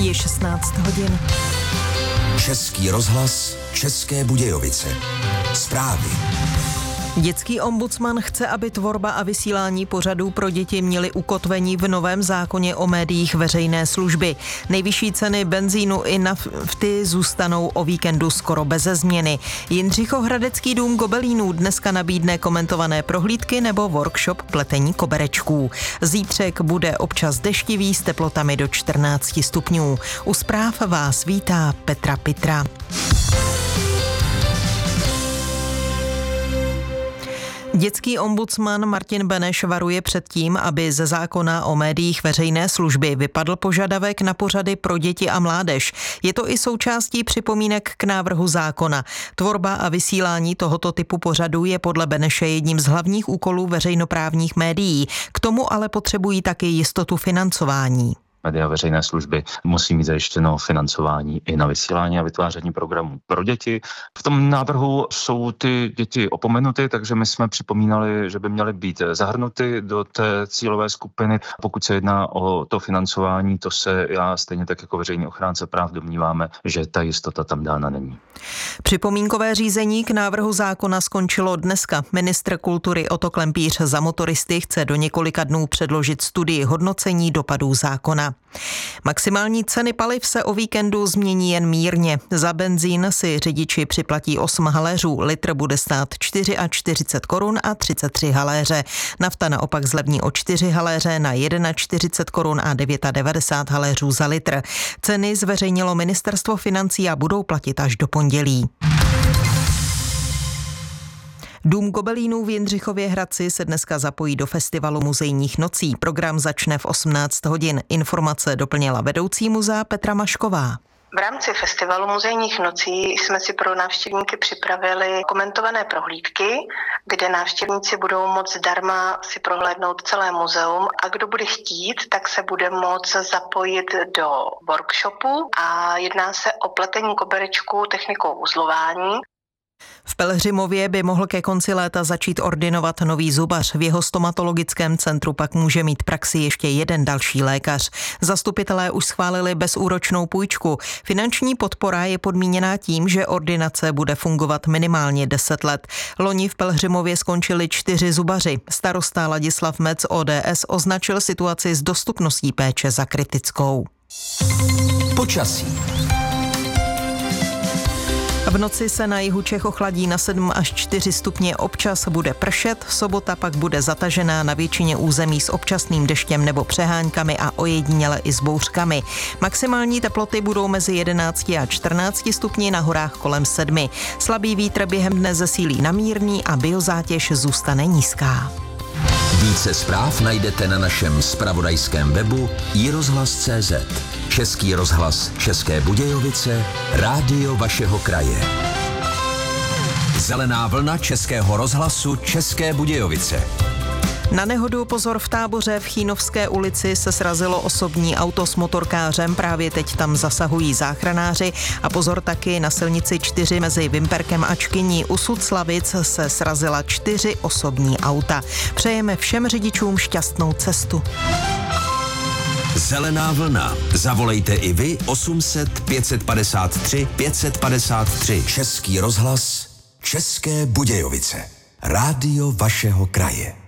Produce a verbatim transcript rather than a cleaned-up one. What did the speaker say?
Je šestnáct hodin. Český rozhlas, České Budějovice. Zprávy. Dětský ombudsman chce, aby tvorba a vysílání pořadů pro děti měly ukotvení v novém zákoně o médiích veřejné služby. Nejvyšší ceny benzínu i nafty zůstanou o víkendu skoro beze změny. Jindřichohradecký dům gobelínů dneska nabídne komentované prohlídky nebo workshop pletení koberečků. Zítřek bude občas deštivý s teplotami do čtrnáct stupňů. U zpráv vás vítá Petra Pitra. Dětský ombudsman Martin Beneš varuje před tím, aby ze zákona o médiích veřejné služby vypadl požadavek na pořady pro děti a mládež. Je to i součástí připomínek k návrhu zákona. Tvorba a vysílání tohoto typu pořadů je podle Beneše jedním z hlavních úkolů veřejnoprávních médií. K tomu ale potřebují taky jistotu financování. Média veřejné služby musí mít zajištěno financování i na vysílání a vytváření programů pro děti. V tom návrhu jsou ty děti opomenuty, takže my jsme připomínali, že by měly být zahrnuty do té cílové skupiny. Pokud se jedná o to financování, to se já stejně tak jako veřejný ochránce práv domníváme, že ta jistota tam dána není. Připomínkové řízení k návrhu zákona skončilo dneska. Ministr kultury Otto Klempíř za motoristy chce do několika dnů předložit studii hodnocení dopadů zákona. Maximální ceny paliv se o víkendu změní jen mírně. Za benzín si řidiči připlatí osm haléřů, litr bude stát čtyřicet čtyři korun a třicet tři haléře. Nafta naopak zlevní o čtyři haléře na čtyřicet jedna korun a devadesát devět haléřů za litr. Ceny zveřejnilo ministerstvo financí a budou platit až do pondělí. Dům gobelínů v Jindřichově Hradci se dneska zapojí do festivalu muzejních nocí. Program začne v osmnáct hodin. Informace doplnila vedoucí muzea Petra Mašková. V rámci festivalu muzejních nocí jsme si pro návštěvníky připravili komentované prohlídky, kde návštěvníci budou moct zdarma si prohlédnout celé muzeum a kdo bude chtít, tak se bude moct zapojit do workshopu a jedná se o pletení koberečků technikou uzlování. V Pelhřimově by mohl ke konci léta začít ordinovat nový zubař. V jeho stomatologickém centru pak může mít praxi ještě jeden další lékař. Zastupitelé už schválili bezúročnou půjčku. Finanční podpora je podmíněná tím, že ordinace bude fungovat minimálně deset let. Loni v Pelhřimově skončili čtyři zubaři. Starosta Ladislav Mec O D S označil situaci s dostupností péče za kritickou. Počasí. V noci se na jihu Čech ochladí na sedm až čtyři stupně, občas bude pršet, sobota pak bude zatažená na většině území s občasným deštěm nebo přeháňkami a ojediněle i s bouřkami. Maximální teploty budou mezi jedenácti a čtrnácti stupni, na horách kolem sedmi. Slabý vítr během dne zesílí na mírný a biozátěž zůstane nízká. Více zpráv najdete na našem zpravodajském webu i rozhlas tečka cé zet. Český rozhlas České Budějovice, rádio vašeho kraje. Zelená vlna Českého rozhlasu České Budějovice. Na nehodu pozor v Táboře v Chínovské ulici se srazilo osobní auto s motorkářem, právě teď tam zasahují záchranáři a pozor taky na silnici čtyři mezi Vimperkem a Čkyní u Suclavic se srazila čtyři osobní auta. Přejeme všem řidičům šťastnou cestu. Zelená vlna. Zavolejte i vy osm set pět set padesát tři pět set padesát tři. Český rozhlas České Budějovice. Rádio vašeho kraje.